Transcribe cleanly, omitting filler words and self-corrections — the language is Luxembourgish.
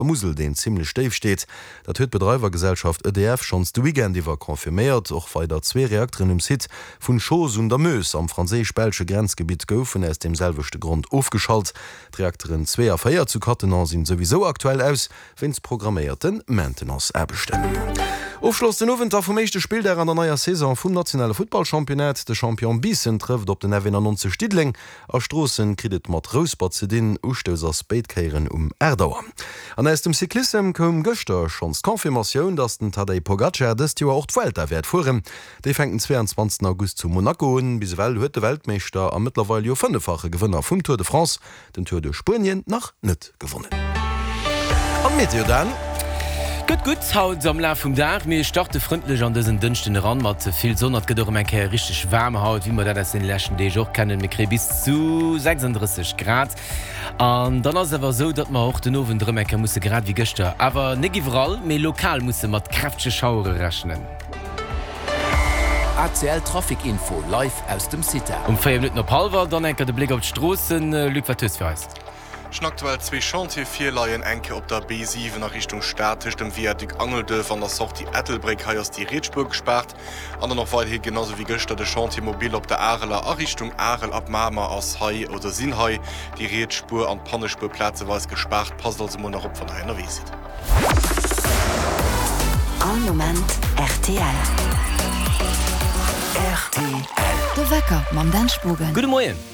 Musel den ziemlich steif steht. Dat huet Betreibergesellschaft EDF schons du weekend iwwer konfirmiert, och weiter 2 Reaktoren im Sit vun Schoos und der Meus am franzisch-belsche Grenzgebiet goufen aus dem selwechte Grund aufgeschaltet. Die Reaktoren 2 a 4 zu Kattenan sind sowieso aktuell aus, wenns programmierten Maintenance erbestimmen. Aufschloss den Noventer vom mechte Spiel der an der neuer Saison vum nationale Footballchampionat. De Champion Bissen trifft op den N zu Stidling. A Strossen kritet mat Rosbazedin Ustöser Speedkeieren Erdauer. An aus dem Cyklissem kom Göster schons Konfirmation, dass den Tadej Pogacar des Jahr auch Welterwert vorem. De fängt den 22. August zu Monaco an, bis huet de Weltmeister am mittlerweile jo 5-fache Gewinner vum Tour de France, den Tour de Spanien nach net gewonnen. Am Meteor dann. Gut haut am La vum Dach mir starte frontndlech an dëssen dünchten Rand mat viel Sonne gedor enke richtig warme haut, wie man das in lächen Dé Joch kennen mit bis zu 36 Grad. An dann ass awer so, dat man auch den nowen Drmecker muss grad wie Göster. Aber negiwall méi lokal muss mat kräftsche Schaure rechnen. ACL Trafikinfo live aus dem City. 4 Minuten op Halver, dann enker de Blick op d'Strossen Lüquatus verweist. Schnaktuell 2 Chantier 4 Laien enke op der B7 nach Richtung Statisch dem Viaduc Angeldöf an der Sortie Ettelbreck heiers die Rätschburg gesperrt. An noch weiter genauso wie Göster de Chantiermobil op der Areler a Richtung Arel ab Mama aus Hai oder Sinhai. Die Rätspur an Pannespurplätze war es gesperrt, passt also mal noch op von einer Visit. An Moment RTL. RTL. De Wecker, man den Spugen. Guten Morgen.